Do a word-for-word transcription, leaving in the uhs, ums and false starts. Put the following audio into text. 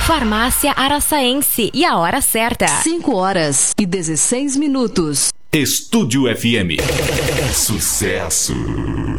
Farmácia Araçaense e a hora certa. cinco horas e dezesseis minutos. Estúdio F M. Sucesso.